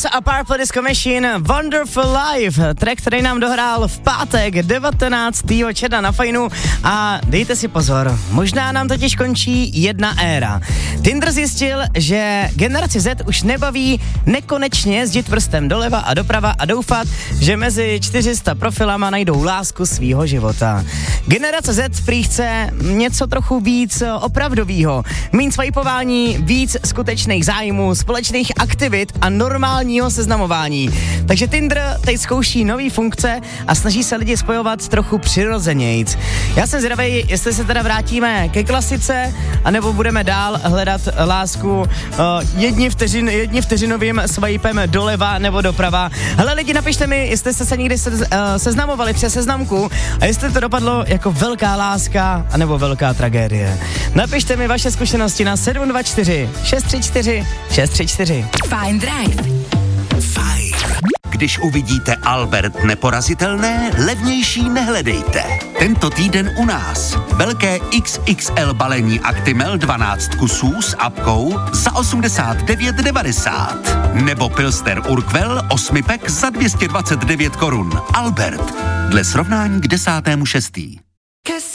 Beatles a Purple Disco Machine, Wonderful Life, track, který nám dohrál v pátek 19. června na Fajnu a dejte si pozor, možná nám totiž končí jedna éra. Tinder zjistil, že generaci Z už nebaví nekonečně jezdit prstem doleva a doprava a doufat, že mezi 400 profilama najdou lásku svýho života. Generace Z prý chce něco trochu víc opravdovýho, míň swipování, víc skutečných zájmů, společných aktivit a normálního seznamování. Takže Tinder teď zkouší nový funkce a snaží se lidi spojovat trochu přirozenějc. Já jsem zvědavej, jestli se teda vrátíme ke klasice, anebo budeme dál hledat lásku jedni vteřinovým swipem doleva nebo doprava. Hele lidi, napište mi, jestli jste se někdy seznamovali přes seznamku a jestli to dopadlo jako velká láska anebo velká tragédie. Napište mi vaše zkušenosti na 724 634 634. Fajn Drive. Fajn. Když uvidíte Albert Neporazitelné, levnější nehledejte. Tento týden u nás. Velké XXL balení Actimel 12 kusů s apkou za 89,90. Nebo Pilsner Urquell 8 pack za 229 korun. Albert. Dle srovnání k 10.6.